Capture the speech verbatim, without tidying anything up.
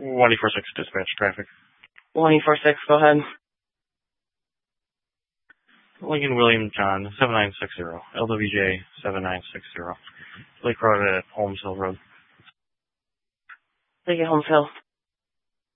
one four six dispatch traffic. one four six, go ahead. Lincoln William John, seven nine six zero. L W J, seven nine six zero. Lake Road at Holmes Hill Road. Lake Holmes Hill.